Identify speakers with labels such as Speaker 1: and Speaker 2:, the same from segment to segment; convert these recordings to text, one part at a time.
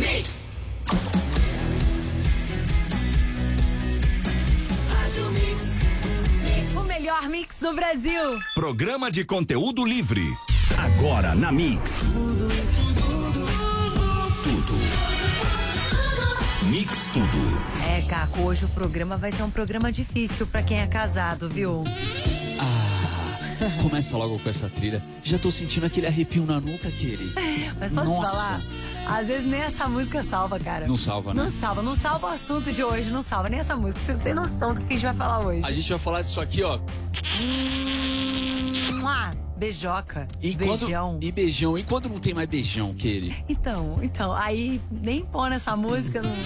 Speaker 1: Mix. Rádio Mix.
Speaker 2: O melhor mix do Brasil.
Speaker 3: Programa de conteúdo livre. Agora na Mix. Tudo. Mix tudo.
Speaker 2: É, Caco, hoje o programa vai ser um programa difícil pra quem é casado, viu?
Speaker 4: Começa logo com essa trilha. Já tô sentindo aquele arrepio na nuca, aquele.
Speaker 2: Mas posso te
Speaker 4: Nossa.
Speaker 2: falar? Às vezes nem essa música salva, cara.
Speaker 4: Não salva, né?
Speaker 2: Não salva o assunto de hoje, não salva nem essa música. Vocês têm noção do que a gente vai falar hoje.
Speaker 4: A gente vai falar disso aqui, ó.
Speaker 2: Beijoca,
Speaker 4: E
Speaker 2: beijão.
Speaker 4: E beijão. E quando não tem mais beijão, aquele?
Speaker 2: Então, aí nem pôr nessa música, não...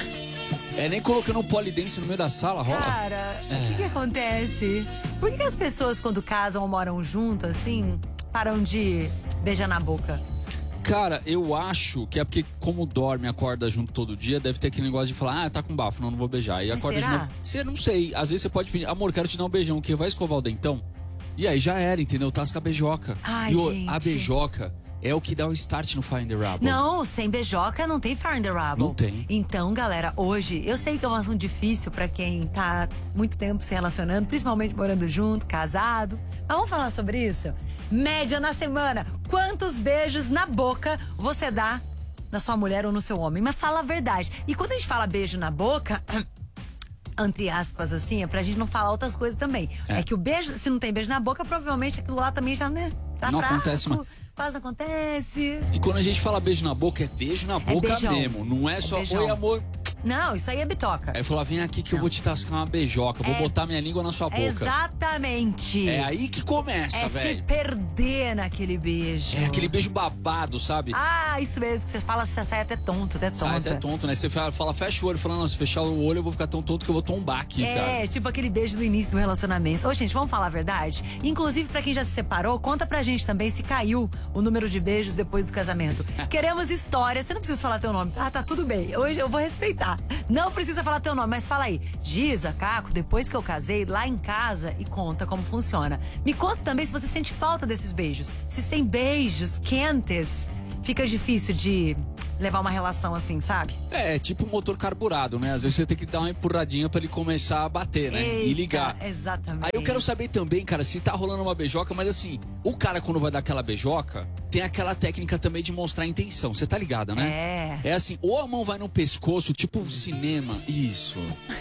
Speaker 4: É nem colocando um polidense no meio da sala, rola?
Speaker 2: Cara, o que acontece? Por que as pessoas quando casam ou moram junto, assim, param de beijar na boca?
Speaker 4: Cara, eu acho que é porque como dorme e acorda junto todo dia, deve ter aquele negócio de falar, tá com bafo, não vou beijar. E
Speaker 2: Mas
Speaker 4: acorda
Speaker 2: será?
Speaker 4: de novo. Você não sei, às vezes você pode pedir, amor, quero te dar um beijão, o quê? Vai escovar o dentão? E aí já era, entendeu? Tasca a beijoca.
Speaker 2: Ai,
Speaker 4: E
Speaker 2: gente.
Speaker 4: a beijoca é o que dá o start no Fire in the Rubble.
Speaker 2: Não, sem beijoca não tem Fire in the Rubble.
Speaker 4: Não tem.
Speaker 2: Então, galera, hoje, eu sei que é um assunto difícil pra quem tá muito tempo se relacionando, principalmente morando junto, casado. Mas vamos falar sobre isso? Média na semana. Quantos beijos na boca você dá na sua mulher ou no seu homem? Mas fala a verdade. E quando a gente fala beijo na boca... entre aspas, assim, é pra gente não falar outras coisas também. É que o beijo, se não tem beijo na boca, provavelmente aquilo lá também já, né, tá
Speaker 4: Não
Speaker 2: fraco.
Speaker 4: acontece, mas...
Speaker 2: Quase não acontece.
Speaker 4: E quando a gente fala beijo na boca, é beijo na boca
Speaker 2: beijão.
Speaker 4: mesmo. Não é só,
Speaker 2: beijão.
Speaker 4: oi amor.
Speaker 2: Não, isso aí é bitoca.
Speaker 4: Aí fala, vem aqui que eu vou te tascar uma beijoca. Vou botar minha língua na sua boca.
Speaker 2: Exatamente.
Speaker 4: É aí que começa,
Speaker 2: É
Speaker 4: velho.
Speaker 2: se perder naquele beijo.
Speaker 4: É aquele beijo babado, sabe?
Speaker 2: Ah, isso mesmo, que você fala, você sai até tonto, até tonta.
Speaker 4: Sai até tonto, né? Você fala, fecha o olho, falando, se fechar o olho eu vou ficar tão tonto que eu vou tombar aqui, cara.
Speaker 2: É, tipo aquele beijo do início do relacionamento. Ô, gente, vamos falar a verdade? Inclusive, pra quem já se separou, conta pra gente também se caiu o número de beijos depois do casamento. Queremos história, você não precisa falar teu nome. Ah, tá tudo bem, hoje eu vou respeitar. Não precisa falar teu nome, mas fala aí. Giza, Caco, depois que eu casei, lá em casa, e conta como funciona. Me conta também se você sente falta desses beijos. Se sem beijos quentes, fica difícil de levar uma relação assim, sabe?
Speaker 4: É, tipo motor carburado, né? Às vezes você tem que dar uma empurradinha pra ele começar a bater, né?
Speaker 2: Eita,
Speaker 4: E ligar.
Speaker 2: exatamente.
Speaker 4: Aí eu quero saber também, cara, se tá rolando uma beijoca, mas assim, o cara quando vai dar aquela beijoca, tem aquela técnica também de mostrar a intenção, você tá ligada, né?
Speaker 2: É.
Speaker 4: É assim, ou a mão vai no pescoço, tipo cinema, isso.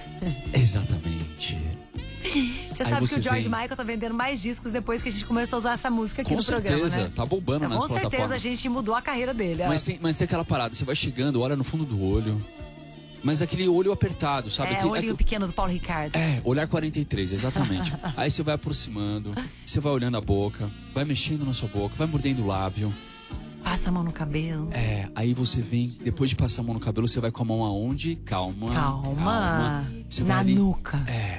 Speaker 4: Exatamente.
Speaker 2: Você
Speaker 4: Aí
Speaker 2: sabe
Speaker 4: você
Speaker 2: que o George
Speaker 4: vem-
Speaker 2: Michael tá vendendo mais discos depois que a gente começou a usar essa música aqui
Speaker 4: Com
Speaker 2: no
Speaker 4: certeza,
Speaker 2: programa, né?
Speaker 4: tá bombando nas
Speaker 2: Com certeza
Speaker 4: plataformas.
Speaker 2: a gente mudou a carreira dele.
Speaker 4: Mas tem aquela parada, você vai chegando, olha no fundo do olho, mas aquele olho apertado, sabe?
Speaker 2: o olhinho pequeno do Paulo Ricardo.
Speaker 4: Olhar 43, exatamente. Aí você vai aproximando, você vai olhando a boca, vai mexendo na sua boca, vai mordendo o lábio.
Speaker 2: Passa a mão no cabelo.
Speaker 4: Aí você vem, depois de passar a mão no cabelo, você vai com a mão aonde? Calma.
Speaker 2: Calma.
Speaker 4: Você vai
Speaker 2: Na
Speaker 4: ali.
Speaker 2: nuca.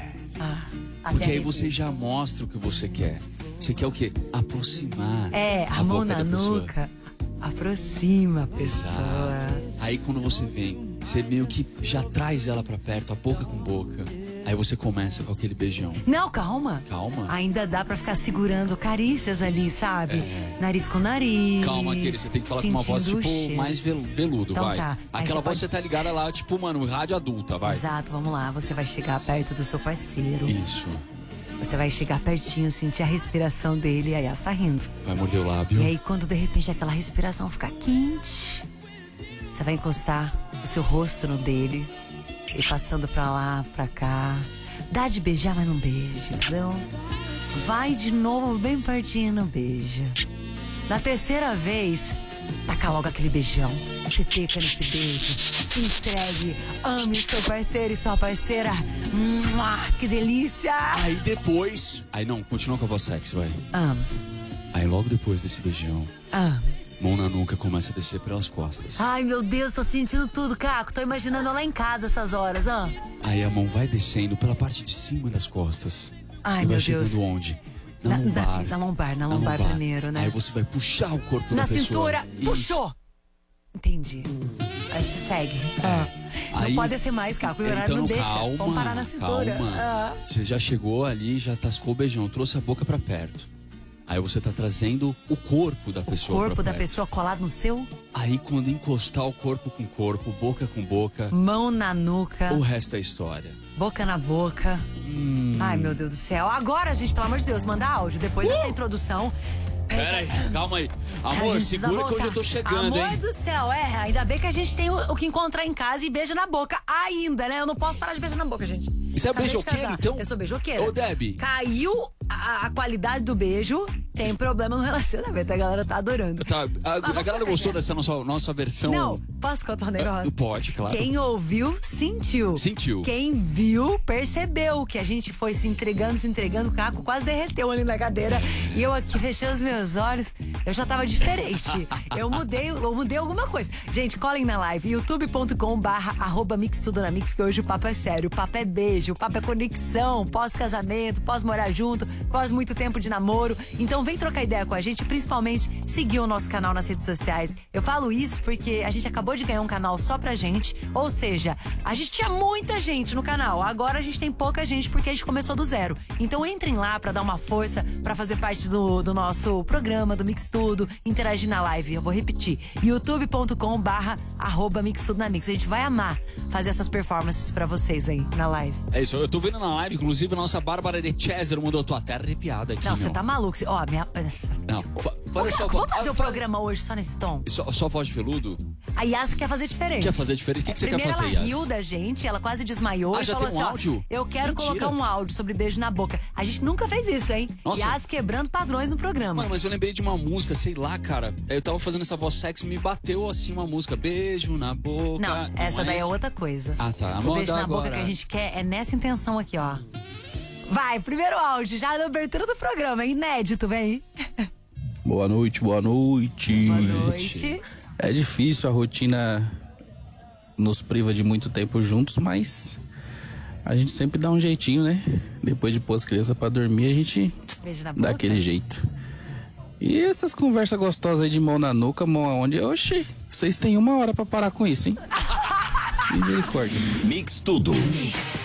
Speaker 4: Porque
Speaker 2: até
Speaker 4: aí você
Speaker 2: arrepia.
Speaker 4: já mostra o que você quer. Você quer o quê? Aproximar.
Speaker 2: A mão
Speaker 4: boca
Speaker 2: na
Speaker 4: da pessoa.
Speaker 2: nuca. Aproxima a pessoa.
Speaker 4: Aí quando você vem, você meio que já traz ela pra perto, a boca com boca. Aí você começa com aquele beijão.
Speaker 2: Não, calma.
Speaker 4: Calma.
Speaker 2: Ainda dá pra ficar segurando carícias ali, sabe? Nariz com nariz.
Speaker 4: Calma, aquele, você tem que falar com uma voz,
Speaker 2: sentindo o
Speaker 4: tipo,
Speaker 2: cheiro.
Speaker 4: mais veludo,
Speaker 2: Então
Speaker 4: vai.
Speaker 2: tá. Aí
Speaker 4: Aquela
Speaker 2: você
Speaker 4: voz
Speaker 2: pode-
Speaker 4: você tá ligada lá, tipo, mano, rádio adulta, vai.
Speaker 2: Exato, vamos lá. Você vai chegar perto do seu parceiro.
Speaker 4: Isso.
Speaker 2: Você vai chegar pertinho, sentir a respiração dele. Aí, você tá rindo.
Speaker 4: Vai morder o lábio.
Speaker 2: E aí, quando de repente aquela respiração ficar quente, você vai encostar o seu rosto no dele e passando pra lá, pra cá. Dá de beijar, mas não beija, entendeu? Vai de novo bem pertinho e não beija. Na terceira vez, taca logo aquele beijão. Se pica nesse beijo. Se entregue. Ame seu parceiro e sua parceira. Mua, que delícia!
Speaker 4: Aí depois... Aí não, continua com a voz sexy, vai.
Speaker 2: Amo,
Speaker 4: Aí logo depois desse beijão,
Speaker 2: amo.
Speaker 4: mão na nuca começa a descer pelas costas.
Speaker 2: Ai, meu Deus, tô sentindo tudo, Caco. Tô imaginando eu lá em casa essas horas, ó.
Speaker 4: Aí a mão vai descendo pela parte de cima das costas.
Speaker 2: Ai,
Speaker 4: e vai
Speaker 2: meu
Speaker 4: chegando
Speaker 2: Deus.
Speaker 4: onde?
Speaker 2: Na
Speaker 4: lombar.
Speaker 2: Na lombar primeiro, né?
Speaker 4: Aí você vai puxar o corpo
Speaker 2: Na
Speaker 4: da pessoa.
Speaker 2: cintura,
Speaker 4: Isso.
Speaker 2: puxou! Entendi. Aí você segue. Não
Speaker 4: Aí-
Speaker 2: pode descer mais, Caco. O horário não deixa.
Speaker 4: calma,
Speaker 2: Vamos parar na cintura.
Speaker 4: calma. Você já chegou ali, já tascou o beijão, trouxe a boca pra perto. Aí você tá trazendo o corpo da pessoa.
Speaker 2: O corpo da pessoa colado no seu?
Speaker 4: Aí quando encostar o corpo com corpo, boca com boca,
Speaker 2: mão na nuca,
Speaker 4: o resto é história.
Speaker 2: Boca na boca. Ai, meu Deus do céu. Agora, gente, pelo amor de Deus, manda áudio. Depois dessa introdução.
Speaker 4: Peraí, calma aí. Amor, segura que hoje eu tô chegando,
Speaker 2: Amor
Speaker 4: hein?
Speaker 2: do céu, ainda bem que a gente tem o que encontrar em casa e beija na boca ainda, né? Eu não posso parar de beijar na boca, gente.
Speaker 4: Você é
Speaker 2: Acabei de
Speaker 4: beijoqueira,
Speaker 2: casar.
Speaker 4: então?
Speaker 2: Eu sou beijoqueira.
Speaker 4: Ô, Debbie.
Speaker 2: Caiu a qualidade do beijo, tem problema no relacionamento. A galera tá adorando.
Speaker 4: Tá, a galera gostou dessa nossa versão?
Speaker 2: Não, posso contar um negócio?
Speaker 4: Pode, claro.
Speaker 2: Quem ouviu, sentiu.
Speaker 4: Sentiu.
Speaker 2: Quem viu, percebeu que a gente foi se entregando, o Caco quase derreteu ali na cadeira. E eu aqui fechei os meus olhos, eu já tava diferente. Eu mudei alguma coisa. Gente, colhem na live, youtube.com/mixtudonamix, que hoje o papo é sério, o papo é beijo, o papo é conexão, pós-casamento, pós-morar junto, pós muito tempo de namoro. Então vem trocar ideia com a gente, principalmente seguir o nosso canal nas redes sociais. Eu falo isso porque a gente acabou de ganhar um canal só pra gente, ou seja, a gente tinha muita gente no canal, agora a gente tem pouca gente porque a gente começou do zero. Então entrem lá pra dar uma força, pra fazer parte do nosso programa, do Mix Tudo, interagir na live. Eu vou repetir, youtube.com/mixtudonamix. A gente vai amar fazer essas performances pra vocês aí na live.
Speaker 4: É isso, eu tô vendo na live, inclusive a nossa Bárbara de César mandou, eu tô até arrepiada aqui.
Speaker 2: Não, você tá maluco. Ó, minha...
Speaker 4: Não,
Speaker 2: Vamos fazer o programa hoje só nesse tom?
Speaker 4: Só voz de veludo?
Speaker 2: A Yas quer fazer diferente.
Speaker 4: Quer fazer diferente? O que você quer
Speaker 2: Primeiro
Speaker 4: fazer,
Speaker 2: ela
Speaker 4: Yas?
Speaker 2: riu da gente, ela quase desmaiou e
Speaker 4: já
Speaker 2: falou
Speaker 4: tem um
Speaker 2: assim,
Speaker 4: áudio?
Speaker 2: Eu quero
Speaker 4: Mentira.
Speaker 2: colocar um áudio sobre beijo na boca. A gente nunca fez isso, hein?
Speaker 4: Nossa.
Speaker 2: Yas quebrando padrões no programa.
Speaker 4: Mano, mas eu lembrei de uma música, sei lá, cara. Eu tava fazendo essa voz sexy, me bateu assim uma música. Beijo na boca.
Speaker 2: Não, essa daí é outra coisa.
Speaker 4: Ah, tá.
Speaker 2: O beijo na boca que a gente quer é nessa intenção aqui, ó. Vai, primeiro áudio, já na abertura do programa, é inédito, vem.
Speaker 1: Boa noite, boa noite.
Speaker 2: Boa noite.
Speaker 1: É difícil, a rotina nos priva de muito tempo juntos, mas a gente sempre dá um jeitinho, né? Depois de pôr as crianças pra dormir, a gente
Speaker 2: Beijo na
Speaker 1: dá
Speaker 2: boca.
Speaker 1: aquele jeito. E essas conversas gostosas aí de mão na nuca, mão aonde? Oxi, vocês têm 1 hora pra parar com isso, hein? Misericórdia.
Speaker 3: Mix Tudo.